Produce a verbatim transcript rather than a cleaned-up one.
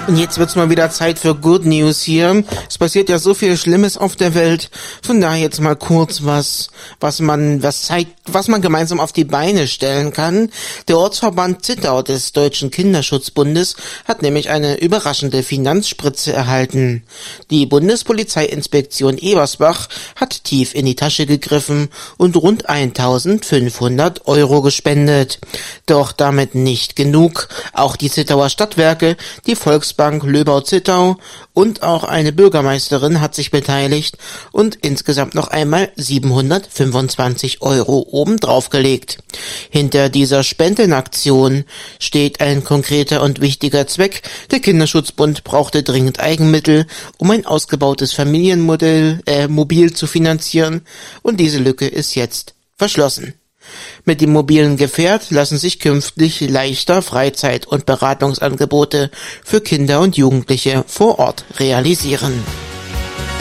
Und jetzt wird's mal wieder Zeit für Good News hier. Es passiert ja so viel Schlimmes auf der Welt. Von daher jetzt mal kurz was, was man, was zeigt, was man gemeinsam auf die Beine stellen kann. Der Ortsverband Zittau des Deutschen Kinderschutzbundes hat nämlich eine überraschende Finanzspritze erhalten. Die Bundespolizeiinspektion Ebersbach hat tief in die Tasche gegriffen und rund eintausendfünfhundert Euro gespendet. Doch damit nicht genug. Auch die Zittauer Stadtwerke, die Volksbank Löbau-Zittau und auch eine Bürgermeisterin hat sich beteiligt und insgesamt noch einmal siebenhundertfünfundzwanzig Euro obendrauf gelegt. Hinter dieser Spendenaktion steht ein konkreter und wichtiger Zweck. Der Kinderschutzbund brauchte dringend Eigenmittel, um ein ausgebautes Familienmodell, äh, mobil zu finanzieren, und diese Lücke ist jetzt verschlossen. Mit dem mobilen Gefährt lassen sich künftig leichter Freizeit- und Beratungsangebote für Kinder und Jugendliche vor Ort realisieren.